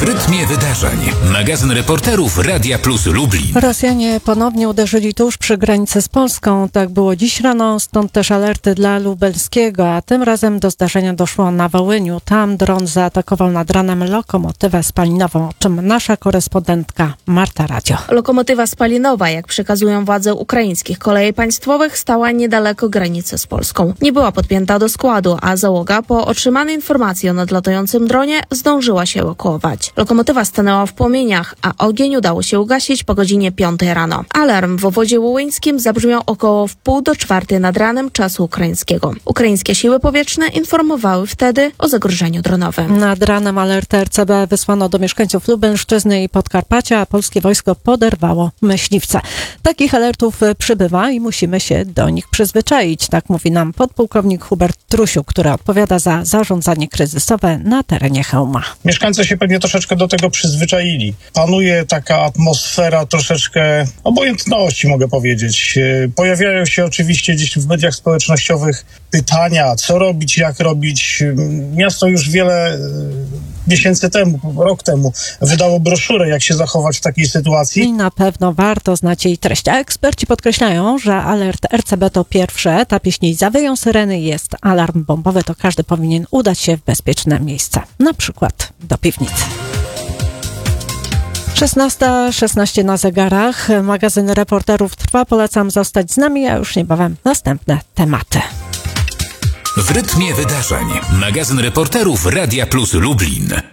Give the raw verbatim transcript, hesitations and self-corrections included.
W rytmie wydarzeń. Magazyn reporterów Radia Plus Lublin. Rosjanie ponownie uderzyli tuż przy granicy z Polską. Tak było dziś rano, stąd też alerty dla lubelskiego, a tym razem do zdarzenia doszło na Wołyniu. Tam dron zaatakował nad ranem lokomotywę spalinową, o czym nasza korespondentka Marta Radio. Lokomotywa spalinowa, jak przekazują władze ukraińskich kolei państwowych, stała niedaleko granicy z Polską. Nie była podpięta do składu, a załoga po otrzymanej informacji o nadlatującym dronie zdążyła się ewakuować. Lokomotywa stanęła w płomieniach, a ogień udało się ugasić po godzinie piątej rano. Alarm w obwodzie wołyńskim zabrzmiał około w pół do czwartej nad ranem czasu ukraińskiego. Ukraińskie siły powietrzne informowały wtedy o zagrożeniu dronowym. Nad ranem alert R C B wysłano do mieszkańców Lubelszczyzny i Podkarpacia, a polskie wojsko poderwało myśliwce. Takich alertów przybywa i musimy się do nich przyzwyczaić, tak mówi nam podpułkownik Hubert Trusiuk, który odpowiada za zarządzanie kryzysowe na terenie Chełma. Mieszkańcy się pewnie troszeczkę do tego przyzwyczaili. Panuje taka atmosfera troszeczkę obojętności, mogę powiedzieć. Pojawiają się oczywiście gdzieś w mediach społecznościowych pytania, co robić, jak robić. Miasto już wiele miesięcy temu, rok temu wydało broszurę, jak się zachować w takiej sytuacji. I na pewno warto znać jej treść. A eksperci podkreślają, że alert R C B to pierwszy etap. Jeśli zawyją syreny i jest alarm bombowy, to każdy powinien udać się w bezpieczne miejsce. Na przykład do piwnicy. szesnasta szesnaście na zegarach. Magazyn reporterów trwa. Polecam zostać z nami, a już niebawem następne tematy. W rytmie wydarzeń. Magazyn reporterów Radia Plus Lublin.